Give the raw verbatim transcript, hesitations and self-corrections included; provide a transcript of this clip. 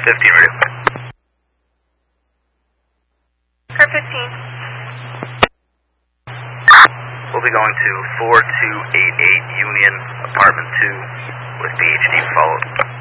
fifteen radio. Car fifteen. We'll be going to four two eight eight Union, apartment two, with P H D followed.